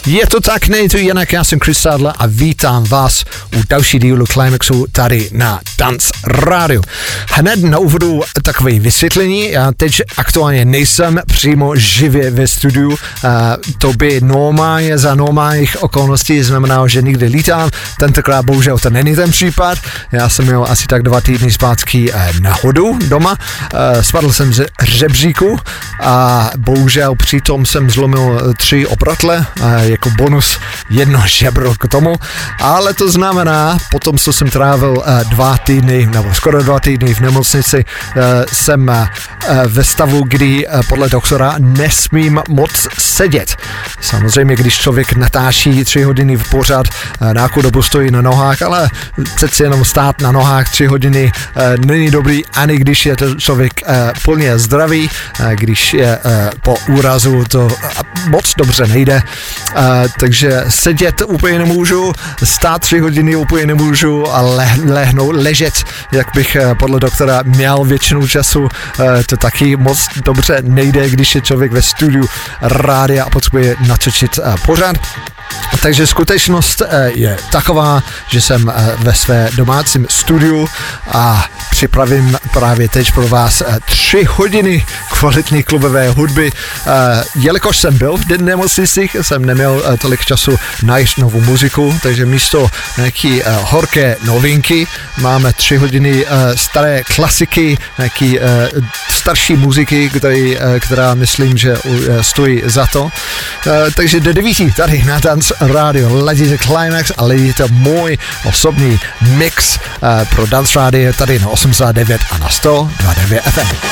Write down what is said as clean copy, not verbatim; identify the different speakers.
Speaker 1: Je to tak, nej to jinak, já jsem Chris Sadler a vítám vás u další dílu Climaxu tady na Dance Radio. Hned na úvodu takové vysvětlení, já teď aktuálně nejsem přímo živě ve studiu, to by normálně za normálních okolností znamenalo, že někde lítám, tentokrát bohužel to není ten případ, já jsem měl asi tak 2 týdny zpátky nahodu doma, spadl jsem z žebříku a bohužel přitom jsem zlomil 3 obratle, jako bonus 1 žebro k tomu, ale to znamená, potom co jsem trávil 2 týdny, nebo skoro 2 týdny v nemocnici, jsem ve stavu, kdy podle doktora nesmím moc sedět. Samozřejmě, když člověk natáčí 3 hodiny v pořad, nějakou dobu stojí na nohách, ale přeci jenom stát na nohách 3 hodiny není dobrý, ani když je to člověk plně zdravý, když je po úrazu, to moc dobře nejde, takže sedět úplně nemůžu, stát 3 hodiny úplně nemůžu a ležet, jak bych podle doktora měl většinu času, to taky moc dobře nejde, když je člověk ve studiu rádia a potřebuje natočit pořad. Takže skutečnost je taková, že jsem ve své domácím studiu a připravím právě teď pro vás 3 hodiny kvalitní klubové hudby. Jelikož jsem byl v nemocnicích, jsem neměl tolik času najít novou muziku, takže místo nějaký horké novinky máme 3 hodiny staré klasiky, nějaký starší muziky, která myslím, že stojí za to. Takže do 9 tady na Dance Radio ladíte Climax a ladíte můj osobní mix pro Dance Radio tady na 89 a na 102.9 FM.